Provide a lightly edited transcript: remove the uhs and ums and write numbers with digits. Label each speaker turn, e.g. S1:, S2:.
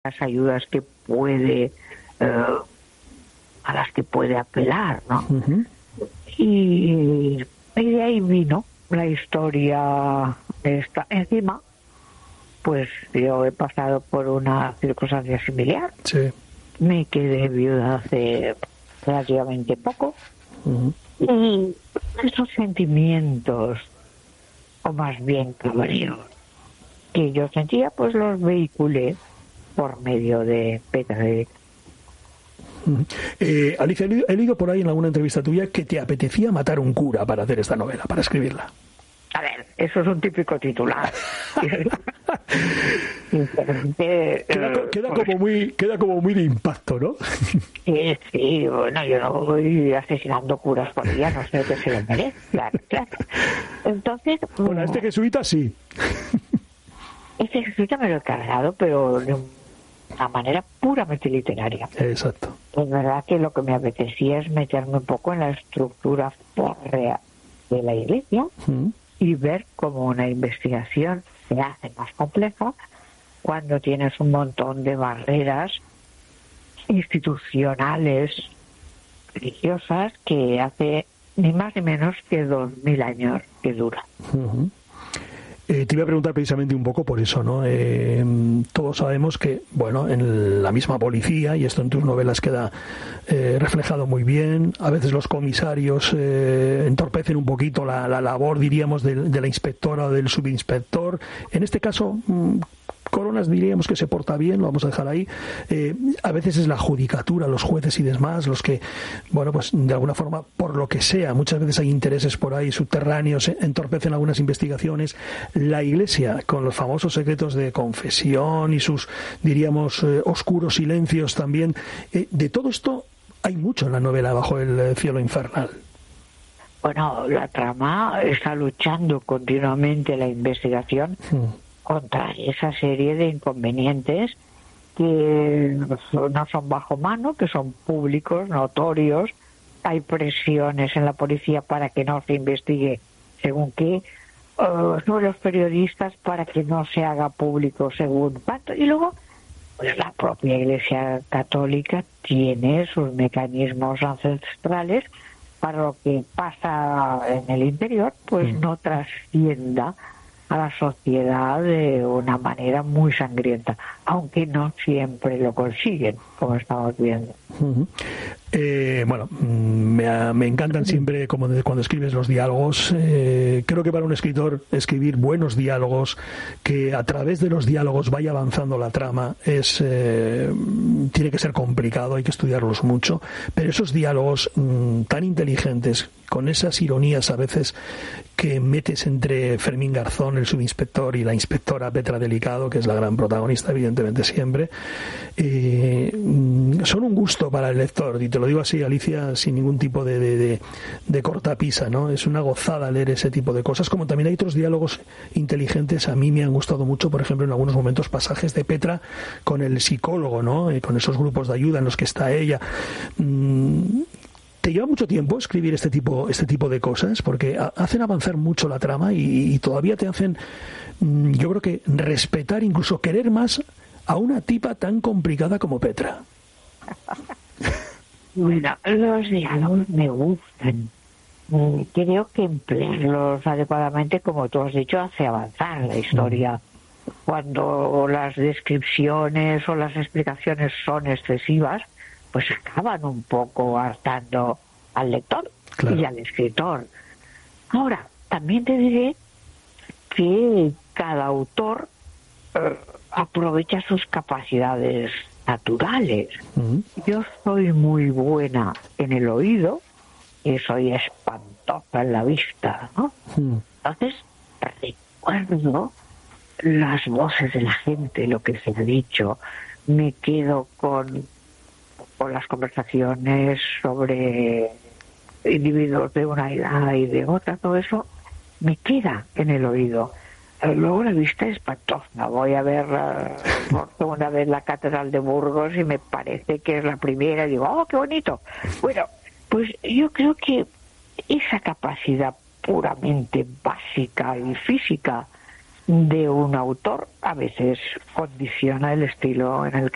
S1: las ayudas que puede, a las que puede apelar, ¿no?
S2: Uh-huh.
S1: Y de ahí vino la historia esta. Encima, pues yo he pasado por una circunstancia similar.
S2: Sí.
S1: Me quedé viuda hace relativamente poco.
S2: Uh-huh.
S1: Y esos sentimientos, o más bien cabreos, que yo sentía, pues los vehiculé por medio de Petra.
S2: Alicia, he leído por ahí en alguna entrevista tuya que te apetecía matar un cura para hacer esta novela, para escribirla.
S1: A ver, eso es un típico titular.
S2: Queda como muy de impacto, ¿no?
S1: Sí, bueno, yo no voy asesinando curas por día, no sé qué se lo merece, claro. Entonces...
S2: Bueno, este jesuita sí.
S1: Este jesuita me lo he cargado, pero de una manera puramente literaria.
S2: Exacto.
S1: Es verdad que lo que me apetecía es meterme un poco en la estructura férrea de la Iglesia y ver cómo una investigación se hace más compleja cuando tienes un montón de barreras institucionales, religiosas, que hace ni más ni menos que 2000 años que dura.
S2: Uh-huh. Te iba a preguntar precisamente un poco por eso, ¿no? Todos sabemos que, bueno, en la misma policía, y esto en tus novelas queda reflejado muy bien, a veces los comisarios entorpecen un poquito la labor, diríamos, de la inspectora o del subinspector. En este caso... Coronas diríamos que se porta bien, lo vamos a dejar ahí. A veces es la judicatura, los jueces y demás, los que, bueno, pues de alguna forma, por lo que sea, muchas veces hay intereses por ahí subterráneos, entorpecen algunas investigaciones. La Iglesia, con los famosos secretos de confesión y sus, diríamos, oscuros silencios también. De todo esto hay mucho en la novela Bajo el cielo infernal.
S1: Bueno, la trama está luchando continuamente la investigación contra esa serie de inconvenientes que no son bajo mano, que son públicos, notorios. Hay presiones en la policía para que no se investigue según qué, sobre los periodistas para que no se haga público según cuánto. Y luego, pues la propia Iglesia Católica tiene sus mecanismos ancestrales para lo que pasa en el interior, pues no trascienda a la sociedad de una manera muy sangrienta, aunque no siempre lo consiguen, como estamos viendo.
S2: Uh-huh. Bueno, me encantan siempre como cuando escribes los diálogos. Creo que para un escritor escribir buenos diálogos, que a través de los diálogos vaya avanzando la trama, tiene que ser complicado, hay que estudiarlos mucho, pero esos diálogos tan inteligentes, con esas ironías a veces que metes entre Fermín Garzón, el subinspector, y la inspectora Petra Delicado, que es la gran protagonista evidentemente siempre, son un gusto para el lector, y te lo digo así, Alicia, sin ningún tipo de cortapisa, ¿no? Es una gozada leer ese tipo de cosas, como también hay otros diálogos inteligentes. A mí me han gustado mucho, por ejemplo, en algunos momentos pasajes de Petra con el psicólogo, ¿no? Con esos grupos de ayuda en los que está ella. ¿Te lleva mucho tiempo escribir este tipo de cosas? Porque hacen avanzar mucho la trama y todavía te hacen, yo creo que respetar, incluso querer más a una tipa tan complicada como Petra.
S1: Bueno, los diálogos me gustan. Creo que emplearlos adecuadamente, como tú has dicho, hace avanzar la historia. Cuando las descripciones o las explicaciones son excesivas, pues acaban un poco hartando al lector, claro, y al escritor. Ahora, también te diré que cada autor aprovecha sus capacidades naturales. Yo soy muy buena en el oído y soy espantosa en la vista, ¿no? Entonces, recuerdo las voces de la gente, lo que se ha dicho, me quedo con las conversaciones sobre individuos de una edad y de otra, todo eso me queda en el oído. Luego la vista es espantosa. Voy a ver por segunda vez la Catedral de Burgos y me parece que es la primera y digo, ¡oh, qué bonito! Bueno, pues yo creo que esa capacidad puramente básica y física de un autor a veces condiciona el estilo en el